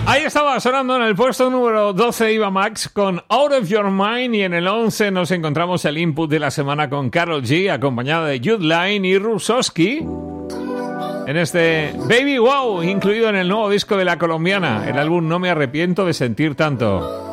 Ahí estaba sonando en el puesto número 12 Eva Max con Out of Your Mind, y en el 11 nos encontramos el input de la semana con Karol G, acompañada de Jude Line y Rusosky, en este Baby Wow, incluido en el nuevo disco de la colombiana, el álbum No Me Arrepiento de Sentir Tanto.